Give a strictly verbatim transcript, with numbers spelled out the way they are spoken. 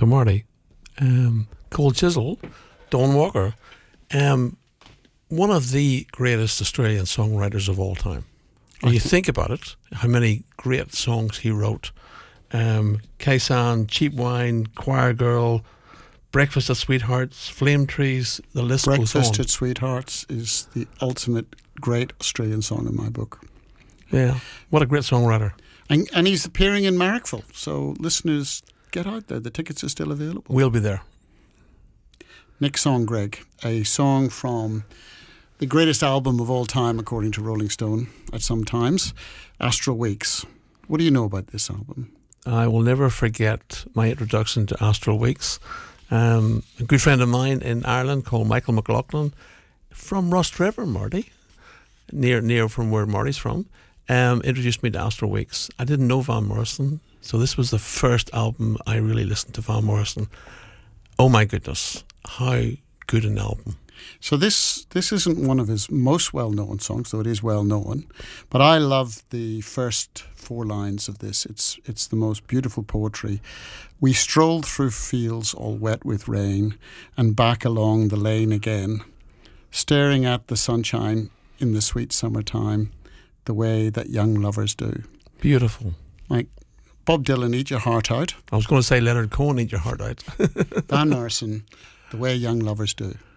So Marty, um, Cold Chisel, Dawn Walker, um, one of the greatest Australian songwriters of all time. When you think about it, how many great songs he wrote. Um, Kaisan, Cheap Wine, Choir Girl, Breakfast at Sweethearts, Flame Trees, the list goes on. Breakfast at Sweethearts is the ultimate great Australian song in my book. Yeah, what a great songwriter. And, and he's appearing in Marrickville, so listeners, get out there. The tickets are still available. We'll be there. Next song, Greg, a song from the greatest album of all time, according to Rolling Stone, at some times, Astral Weeks. What do you know about this album? I will never forget my introduction to Astral Weeks. Um, a good friend of mine in Ireland called Michael McLaughlin from Rostrevor, Marty, near near from where Marty's from, um, introduced me to Astral Weeks. I didn't know Van Morrison, so this was the first album I really listened to Van Morrison. Oh my goodness, how good an album. So this this isn't one of his most well-known songs, though it is well-known. But I love the first four lines of this. It's it's the most beautiful poetry. We strolled through fields all wet with rain and back along the lane again, staring at the sunshine in the sweet summertime, the way that young lovers do. Beautiful. Like Bob Dylan, Eat Your Heart Out. I was going to say Leonard Cohen, Eat Your Heart Out. Van Morrison, The Way Young Lovers Do.